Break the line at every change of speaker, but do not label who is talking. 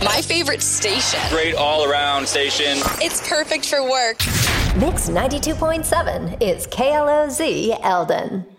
My favorite station.
Great all-around station.
It's perfect for work.
Mix 92.7 is KLOZ Eldon.